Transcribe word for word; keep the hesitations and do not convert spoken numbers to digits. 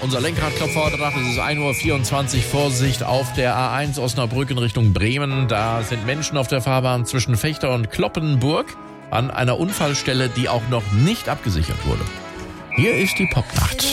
unser Lenkradklopfer heute Nacht. Es ist ein Uhr vierundzwanzig. Vorsicht auf der A eins Osnabrück in Richtung Bremen. Da sind Menschen auf der Fahrbahn zwischen Fechter und Kloppenburg an einer Unfallstelle, die auch noch nicht abgesichert wurde. Hier ist die Popnacht.